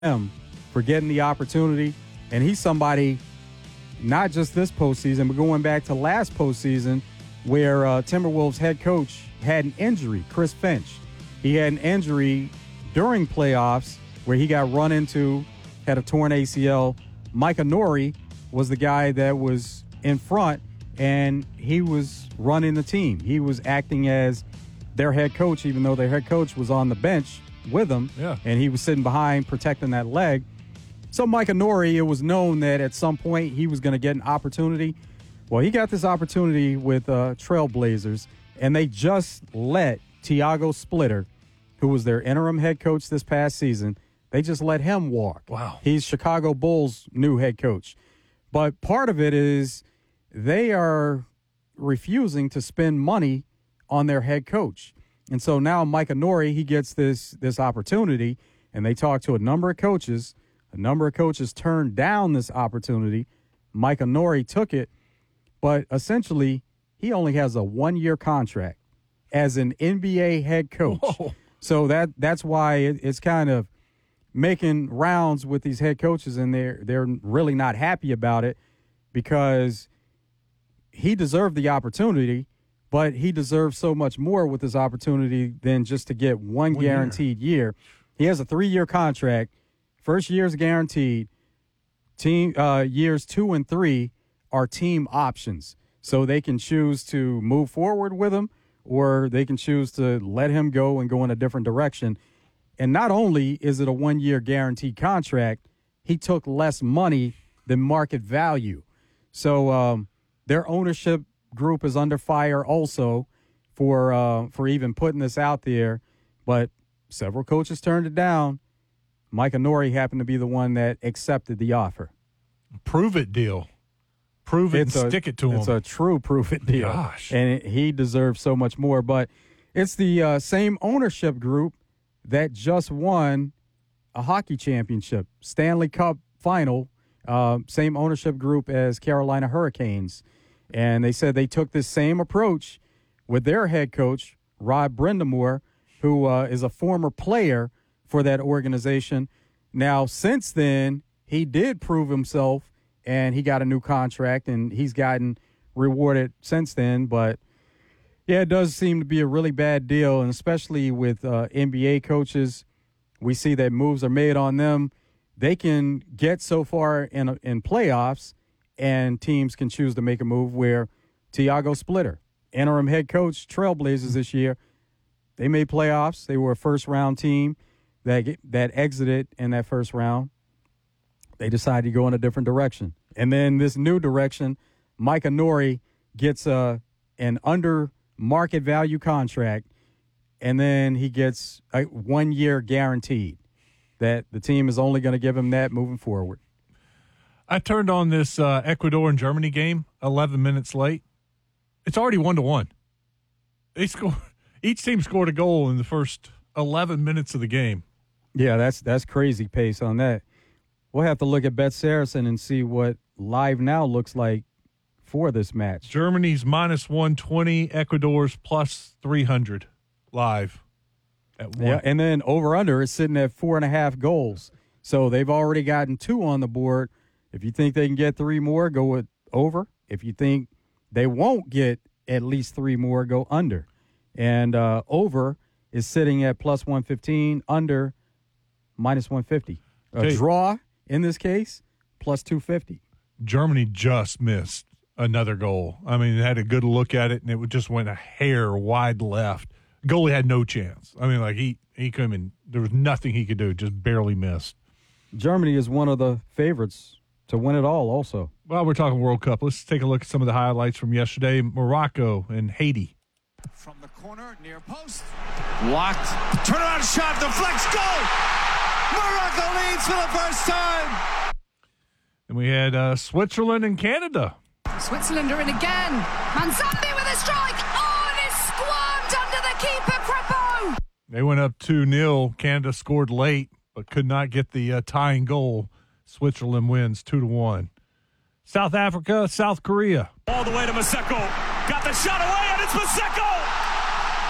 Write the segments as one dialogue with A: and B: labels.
A: him for getting the opportunity. And he's somebody, not just this postseason, but going back to last postseason where Timberwolves head coach had an injury, Chris Finch. He had an injury during playoffs where he got run into, had a torn ACL. Micah Nori was the guy that was in front, and he was running the team. He was acting as their head coach, even though their head coach was on the bench with them, and he was sitting behind protecting that leg. So Micah Nori, it was known that at some point he was going to get an opportunity. Well, he got this opportunity with Trailblazers, and they just let Tiago Splitter, who was their interim head coach this past season, they just let him walk.
B: Wow.
A: He's Chicago Bulls' new head coach. But part of it is they are refusing to spend money on their head coach. And so now Micah Nori, he gets this opportunity, and they talk to a number of coaches. A number of coaches turned down this opportunity. Micah Nori took it, but essentially he only has a 1-year contract as an NBA head coach.
B: Whoa.
A: So that's why it's kind of making rounds with these head coaches, and they're really not happy about it because he deserved the opportunity, but he deserves so much more with this opportunity than just to get one guaranteed year. He has a 3-year contract. First year is guaranteed. Team years 2 and 3 are team options, so they can choose to move forward with him, or they can choose to let him go and go in a different direction. And not only is it a 1-year guaranteed contract, he took less money than market value. So their ownership group is under fire also for even putting this out there. But several coaches turned it down. Micah Nori happened to be the one that accepted the offer.
B: Prove it deal. Prove it and stick it to him.
A: It's a true prove it deal.
B: Gosh.
A: And he deserves so much more. But it's the same ownership group that just won a hockey championship, Stanley Cup final, same ownership group as Carolina Hurricanes. And they said they took this same approach with their head coach, Rod Brindamore, who is a former player for that organization. Now, since then, he did prove himself, and he got a new contract, and he's gotten rewarded since then. But, yeah, it does seem to be a really bad deal, and especially with NBA coaches, we see that moves are made on them. They can get so far in playoffs, and teams can choose to make a move where Tiago Splitter, interim head coach, Trailblazers this year, they made playoffs. They were a first-round team that exited in that first round. They decided to go in a different direction. And then this new direction, Micah Nori gets an under market value contract, and then he gets a 1-year guaranteed that the team is only going to give him that moving forward.
B: I turned on this Ecuador and Germany game 11 minutes late. It's already 1-1. Each team scored a goal in the first 11 minutes of the game.
A: Yeah, that's crazy pace on that. We'll have to look at Bet Saracen and see what Live Now looks like for this match.
B: Germany's minus 120, Ecuador's plus 300 live at 1.
A: Yeah, and then over-under is sitting at 4.5 goals. So they've already gotten 2 on the board. If you think they can get 3 more, go with over. If you think they won't get at least 3 more, go under. And over is sitting at plus 115, under minus 150. A draw, in this case, plus 250.
B: Germany just missed another goal. I mean, they had a good look at it, and it just went a hair wide left. Goalie had no chance. I mean, like he couldn't even, there was nothing he could do, just barely missed.
A: Germany is one of the favorites to win it all also.
B: Well, we're talking World Cup. Let's take a look at some of the highlights from yesterday. Morocco and Haiti.
C: From the corner, near post. Blocked. Turnaround shot, deflects, goal! Morocco leads for the first time!
B: And we had Switzerland and Canada.
D: Switzerland are in again. Manzambi with a strike. Oh, and it's squirmed under the keeper, Crepeau.
B: They went up 2-0. Canada scored late, but could not get the tying goal. Switzerland wins 2-1. South Africa, South Korea.
E: All the way to Maseko. Got the shot away, and it's Maseko!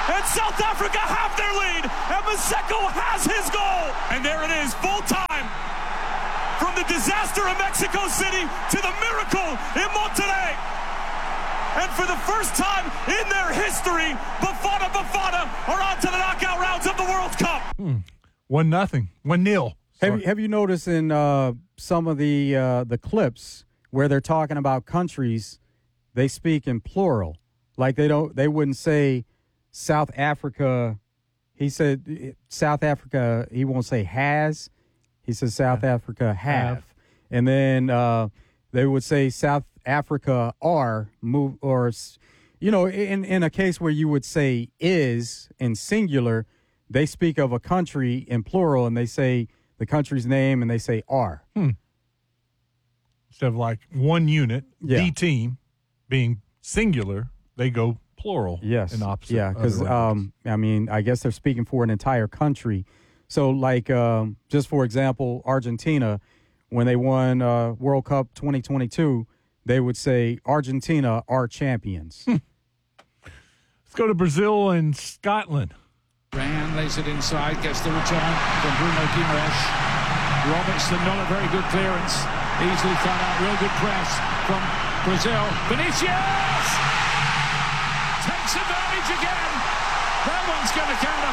E: and South Africa have their lead, and Maseko has his goal. And there it is, full time. From the disaster in Mexico City to the miracle in Monterrey. And for the first time in their history, Bafana are on to the knockout rounds of the World Cup.
B: 1-0. 1-0.
A: Have you noticed in some of the clips where they're talking about countries, they speak in plural. Like they wouldn't say South Africa. He said South Africa, he won't say has. He says South Africa have. And then they would say South Africa are move, or, you know, in a case where you would say is in singular, they speak of a country in plural and they say the country's name and they say are.
B: Instead of like one unit, the team being singular, they go plural.
A: Yes.
B: In opposite.
A: Yeah, because, I mean, I guess they're speaking for an entire country. So, like, just for example, Argentina, when they won World Cup 2022, they would say, Argentina are champions.
B: Let's go to Brazil and Scotland.
C: Rahan lays it inside, gets the return from Bruno Guimaraes. Robertson, not a very good clearance. Easily thrown out, real good press from Brazil. Vinicius! Takes advantage again. That one's going to count, I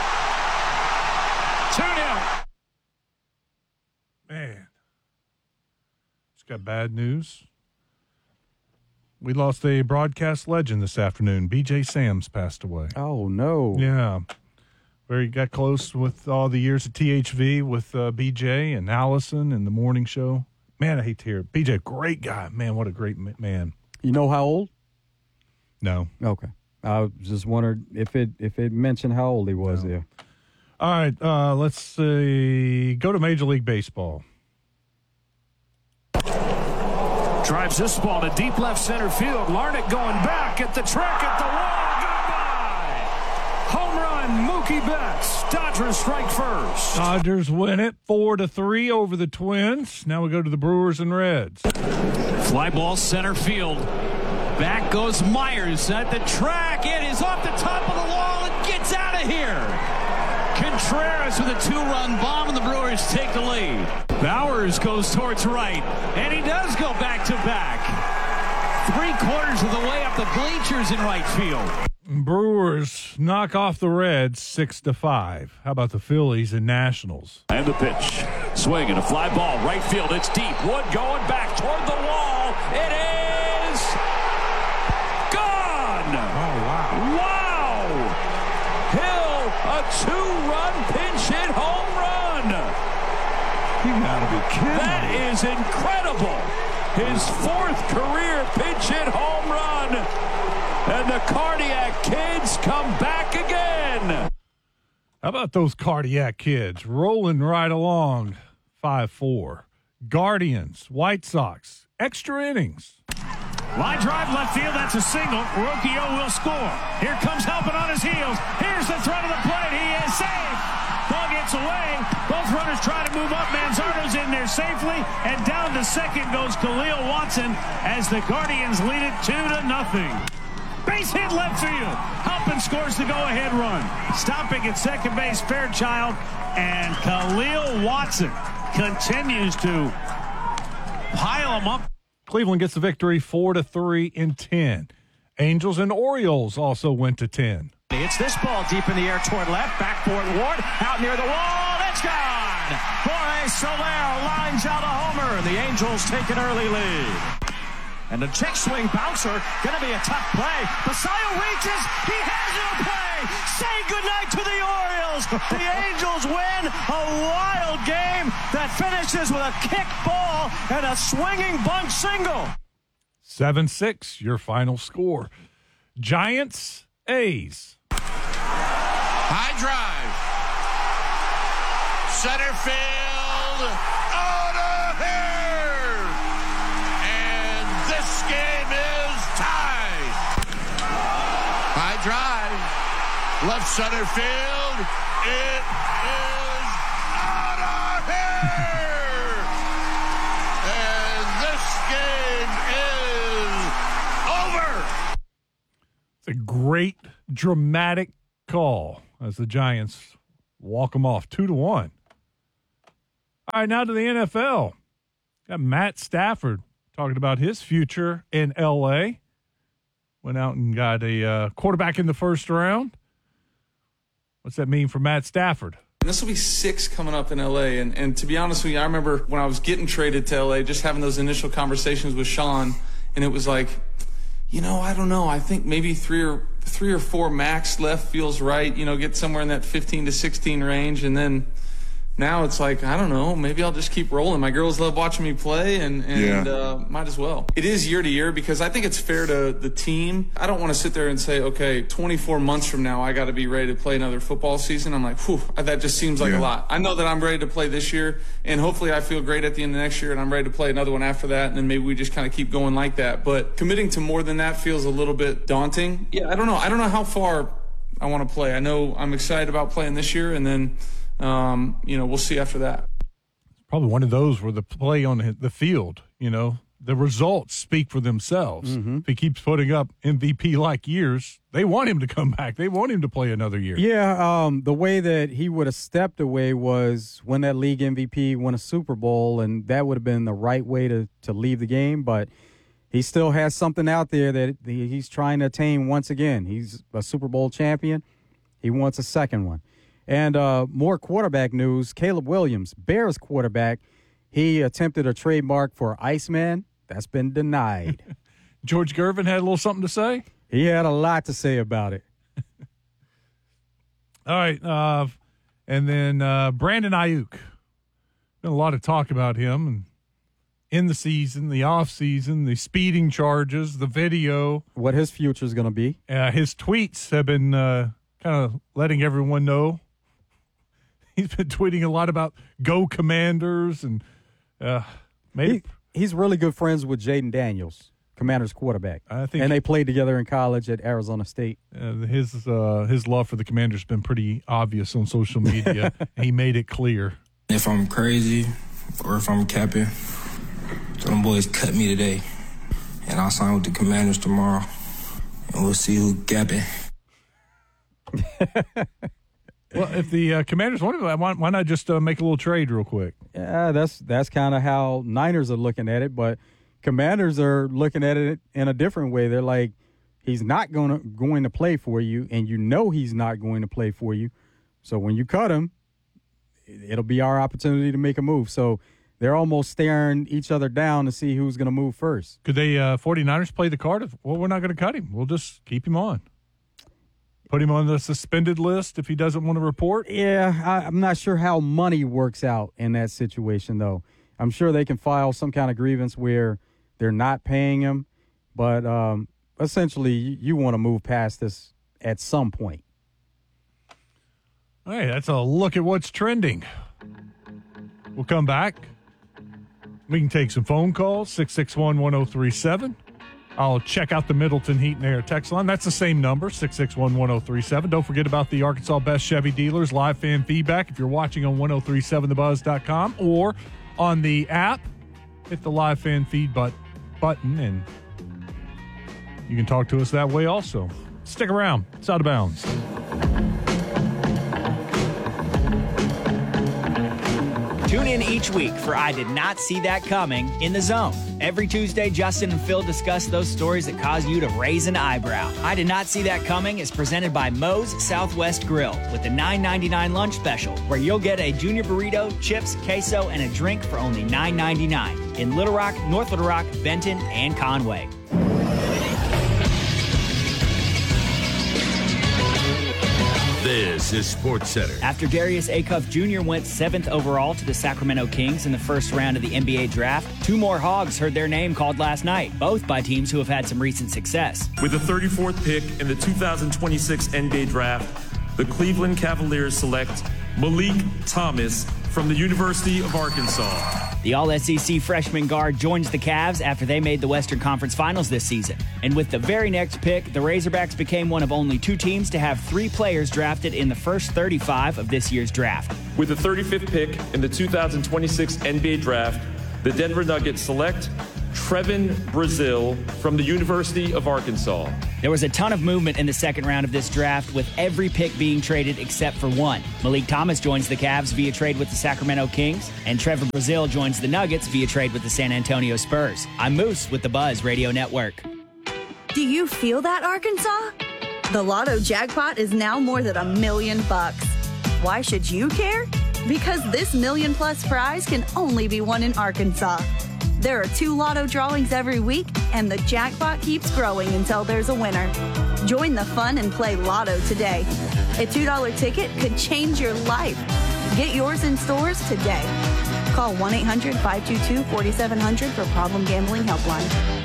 C: think. 2-0.
B: Man. Just got bad news. We lost a broadcast legend this afternoon. B.J. Sams passed away.
A: Oh, no.
B: Yeah. Where he got close with all the years at THV with B.J. and Allison and the morning show. Man, I hate to hear it. B.J., great guy. Man, what a great man.
A: You know how old?
B: No.
A: Okay. I just wondered if it mentioned how old he was there.
B: All right, let's see. Go to Major League Baseball.
E: Drives this ball to deep left center field. Larnach going back at the track at the wall. Goodbye. Home run, Mookie Betts. Dodgers strike first.
B: Dodgers win it 4-3 over the Twins. Now we go to the Brewers and Reds.
E: Fly ball center field. Back goes Myers at the track. It is off the top of the wall and gets out of here. Contreras with a 2-run bomb, and the Brewers take the lead. Bowers goes towards right, and he does go back-to-back. 3/4 of the way up the bleachers in right field.
B: Brewers knock off the Reds 6-5. How about the Phillies and Nationals?
E: And the pitch. Swing and a fly ball. Right field. It's deep. Wood going back toward the wall. It is gone.
B: Oh, wow.
E: Wow. Hill, a 2-run pinch hit home run.
B: You gotta be kidding
E: That
B: me.
E: is incredible. His 4th career pinch hit home run. And the Cardiac Kids come back again.
B: How about those Cardiac Kids rolling right along 5-4? Guardians, White Sox, extra innings.
E: Line drive left field, that's a single. Rocchio will score. Here comes Halpin on his heels. Here's the throw to the plate. He is safe. Ball gets away. Both runners try to move up. Manzardo's in there safely. And down to second goes Khalil Watson as the Guardians lead it 2-0. Base hit left field. Halpin scores the go-ahead run. Stopping at second base, Fairchild. And Khalil Watson continues to pile them up.
B: Cleveland gets the victory 4-3 in 10. Angels and Orioles also went to 10.
E: It's this ball deep in the air toward left. Back for Ward. Out near the wall. It's gone. Jorge Soler lines out a homer. The Angels take an early lead. And the check swing bouncer. Going to be a tough play. Basayo reaches. He has no play. Say goodnight to the Orioles. The Angels win a wild game that finishes with a kick ball and a swinging bunt single.
B: 7-6, your final score. Giants, A's.
F: High drive. Center field. Out of here. And this game is tied. High drive. Left center field. It is out of here. And this game is over.
B: It's a great, dramatic call as the Giants walk them off 2-1. All right, now to the NFL. Got Matt Stafford talking about his future in L.A. Went out and got a quarterback in the first round. What's that mean for Matt Stafford?
G: This will be 6 coming up in L.A. And to be honest with you, I remember when I was getting traded to L.A., just having those initial conversations with Sean, and it was like, I don't know. I think maybe three or four max left feels right. Get somewhere in that 15 to 16 range, and then now it's like, I don't know, maybe I'll just keep rolling. My girls love watching me play, and might as well. It is year to year because I think it's fair to the team. I don't want to sit there and say, okay, 24 months from now, I got to be ready to play another football season. I'm like, whew, that just seems like a lot. I know that I'm ready to play this year, and hopefully I feel great at the end of next year, and I'm ready to play another one after that, and then maybe we just kind of keep going like that. But committing to more than that feels a little bit daunting. Yeah, I don't know. I don't know how far I want to play. I know I'm excited about playing this year, and then we'll see after that.
B: Probably one of those where the play on the field, the results speak for themselves. Mm-hmm. If he keeps putting up MVP-like years, they want him to come back. They want him to play another year.
A: Yeah, the way that he would have stepped away was when that league MVP won a Super Bowl, and that would have been the right way to leave the game. But he still has something out there that he's trying to attain once again. He's a Super Bowl champion. He wants a second one. And more quarterback news, Caleb Williams, Bears quarterback, he attempted a trademark for Iceman. That's been denied.
B: George Gervin had a little something to say?
A: He had a lot to say about it.
B: All right. And then Brandon Ayuk. Been a lot of talk about him and in the season, the off season, the speeding charges, the video.
A: What his future is going to be.
B: His tweets have been kind of letting everyone know. He's been tweeting a lot about Go Commanders and maybe
A: he's really good friends with Jaden Daniels, Commanders quarterback.
B: I think,
A: and they played together in college at Arizona State.
B: His love for the Commanders has been pretty obvious on social media. He made it clear.
H: If I'm crazy or if I'm capping, them boys cut me today, and I'll sign with the Commanders tomorrow, and we'll see who's gapping.
B: Well, if the Commanders want to, why not just make a little trade real quick?
A: Yeah, that's kind of how Niners are looking at it, but Commanders are looking at it in a different way. They're like, he's not going to play for you, and he's not going to play for you. So when you cut him, it'll be our opportunity to make a move. So they're almost staring each other down to see who's going to move first.
B: Could they 49ers play the card of, well, we're not going to cut him. We'll just keep him on. Put him on the suspended list if he doesn't want to report?
A: Yeah, I'm not sure how money works out in that situation, though. I'm sure they can file some kind of grievance where they're not paying him, but essentially you want to move past this at some point.
B: All right, that's a look at what's trending. We'll come back. We can take some phone calls, 661-1037. I'll check out the Middleton Heat and Air text line. That's the same number, 661-1037. Don't forget about the Arkansas Best Chevy Dealers live fan feedback. If you're watching on 1037thebuzz.com or on the app, hit the live fan feed button, and you can talk to us that way also. Stick around. It's Out of Bounds.
I: Tune in each week for I Did Not See That Coming in the Zone. Every Tuesday, Justin and Phil discuss those stories that cause you to raise an eyebrow. I Did Not See That Coming is presented by Moe's Southwest Grill with the $9.99 lunch special, where you'll get a junior burrito, chips, queso, and a drink for only $9.99 in Little Rock, North Little Rock, Benton, and Conway.
J: This is Sports Center.
I: After Darius Acuff Jr. went 7th overall to the Sacramento Kings in the first round of the NBA draft, 2 more Hogs heard their name called last night, both by teams who have had some recent success.
K: With the 34th pick in the 2026 NBA draft, the Cleveland Cavaliers select Malik Thomas from the University of Arkansas.
I: The All-SEC freshman guard joins the Cavs after they made the Western Conference Finals this season. And with the very next pick, the Razorbacks became one of only 2 teams to have 3 players drafted in the first 35 of this year's draft.
K: With the 35th pick in the 2026 NBA draft, the Denver Nuggets select Trevin Brazile from the University of Arkansas.
I: There was a ton of movement in the second round of this draft, with every pick being traded except for one. Malik Thomas joins the Cavs via trade with the Sacramento Kings, and Trevor Brazile joins the Nuggets via trade with the San Antonio Spurs. I'm Moose with the Buzz Radio Network.
J: Do you feel that, Arkansas? The Lotto jackpot is now more than $1 million. Why should you care? Because this $1 million+ prize can only be won in Arkansas. There are 2 Lotto drawings every week, and the jackpot keeps growing until there's a winner. Join the fun and play Lotto today. A $2 ticket could change your life. Get yours in stores today. Call 1-800-522-4700 for Problem Gambling Helpline.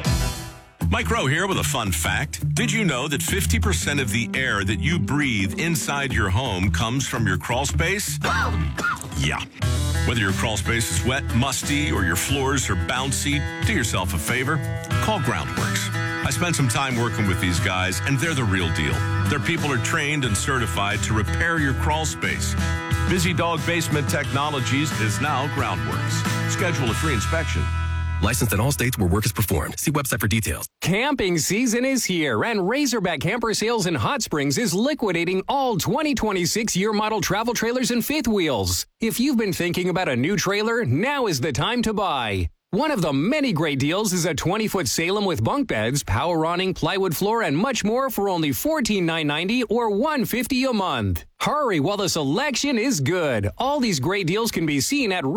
L: Mike Rowe here with a fun fact. Did you know that 50% of the air that you breathe inside your home comes from your crawl space? Yeah. Whether your crawl space is wet, musty, or your floors are bouncy, do yourself a favor. Call Groundworks. I spent some time working with these guys, and they're the real deal. Their people are trained and certified to repair your crawl space. Busy Dog Basement Technologies is now Groundworks. Schedule a free inspection.
M: Licensed in all states where work is performed. See website for details.
N: Camping season is here, and Razorback Camper Sales in Hot Springs is liquidating all 2026 year model travel trailers and fifth wheels. If you've been thinking about a new trailer, now is the time to buy. One of the many great deals is a 20-foot Salem with bunk beds, power awning, plywood floor, and much more for only $14,990 or $150 a month. Hurry while the selection is good. All these great deals can be seen at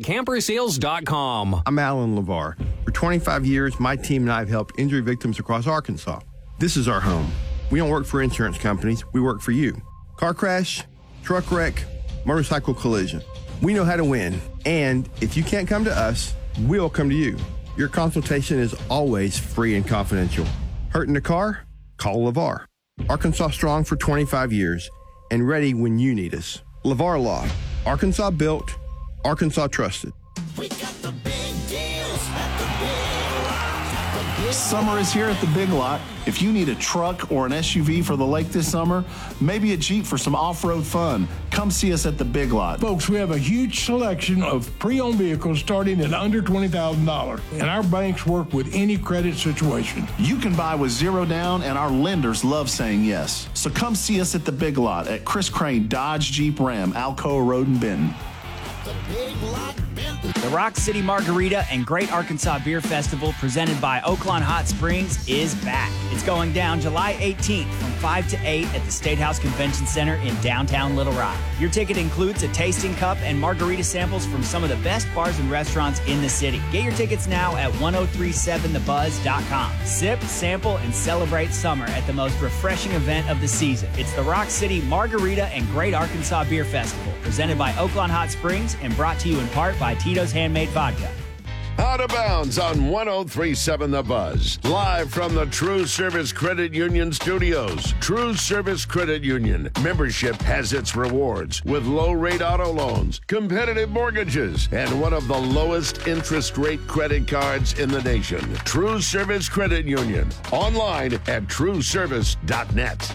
N: RazorbackCamperSales.com.
O: I'm Alan LeVar. For 25 years, my team and I have helped injury victims across Arkansas. This is our home. We don't work for insurance companies. We work for you. Car crash, truck wreck, motorcycle collision. We know how to win. And if you can't come to us, we'll come to you. Your consultation is always free and confidential. Hurt in the car? Call LeVar. Arkansas strong for 25 years and ready when you need us. LeVar Law. Arkansas built, Arkansas trusted.
P: We got the big deals at the Big Lot. Summer is here at the Big Lot. If you need a truck or an SUV for the lake this summer, maybe a Jeep for some off-road fun, come see us at the Big Lot.
Q: Folks, we have a huge selection of pre-owned vehicles starting at under $20,000, and our banks work with any credit situation.
P: You can buy with zero down, and our lenders love saying yes. So come see us at the Big Lot at Chris Crane Dodge Jeep Ram, Alcoa Road in Benton.
I: The Rock City Margarita and Great Arkansas Beer Festival, presented by Oaklawn Hot Springs, is back. It's going down July 18th from 5 to 8 at the State House Convention Center in downtown Little Rock. Your ticket includes a tasting cup and margarita samples from some of the best bars and restaurants in the city. Get your tickets now at 1037thebuzz.com. Sip, sample, and celebrate summer at the most refreshing event of the season. It's the Rock City Margarita and Great Arkansas Beer Festival, presented by Oaklawn Hot Springs and brought to you in part by Tito's Handmade Vodka.
R: Out of bounds on 1037 The Buzz. Live from the True Service Credit Union studios. True Service Credit Union. Membership has its rewards with low-rate auto loans, competitive mortgages, and one of the lowest interest rate credit cards in the nation. True Service Credit Union. Online at trueservice.net.